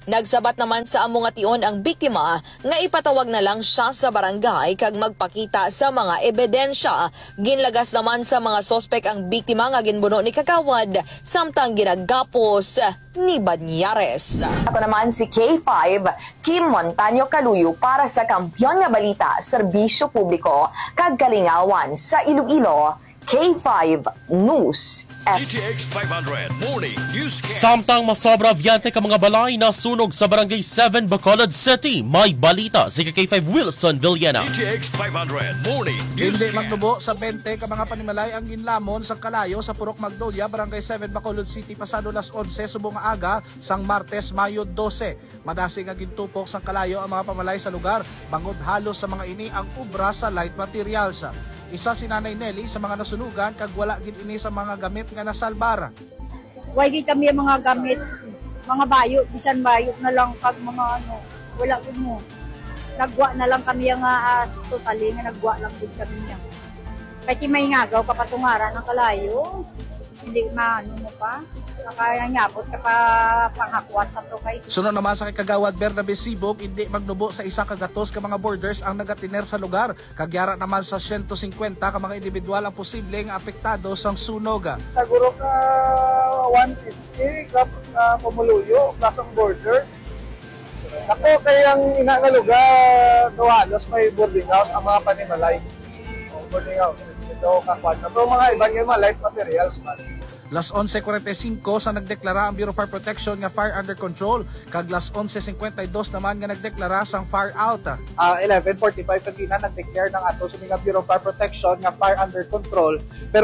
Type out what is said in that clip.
Nagsabat naman sa amo nga tion ang biktima nga ipatawag na lang siya sa barangay kag magpakita sa mga ebidensya. Ginlagas naman sa mga sospek ang biktima nga ginbuno ni Kagawad samtang ginagapos ni Banyares. Ako naman si K5 Kim Montaño Caluyo para sa Kampiyon nga Balita, Serbisyo Publiko kag Kalingawan sa Iloilo. K5 News. GTX 500 Morning Newscast. Samtang masobra biyante ka mga balay na sunog sa Barangay 7, Bacolod City. May balita si K5 Wilson Villena. GTX 500 Morning Hindi Newscast. magnubo sa 20 ka mga panimalay ang ginlamon sa Kalayo sa Purok Magnolia, Barangay 7, Bacolod City pasado las 11 subong aga sang Martes, Mayo 12. Madasig nga gintupok sang Kalayo ang mga pamalay sa lugar bangod halos sa mga ini ang ubra sa light materials. Isa si Nanay Nelly sa mga nasunugan kag wala gid ini sa mga gamit nga nasalbara. Way gid kami ang mga gamit, mga bayo, bisan bayo na lang pag mga wala gid mo. Nagwa na lang kami ang totally nga nagwa lang gid kami niya. Kaya may ngagaw kapatungaran ng Kalayo. Hindi mo pa. Kaya nyabot ka pa panghakwat sa to kay. Sunod naman sa Kagawad Bernabe Sibog, hindi magnubo sa isa kagatos ka mga borders ang nagatiner sa lugar. Kagyara naman sa 150 ka mga individual ang posibleng apektado sang sunog. Siguro ka 150 ka pumuluyo plus ang borders. Ako kayang ina nga lugar halos may boarding house ang mga panimalay. Boarding house. Ito kakwat. Ito mga ibang yung mga light materials man. Las 11:45 sa nagdeklara ang Bureau of Fire Protection nga fire under control, kag las 11:52 naman nga nagdeklara sang fire out. 11:45 kanina nag-declare ng ato sa mga Bureau of Fire Protection nga fire under control, pero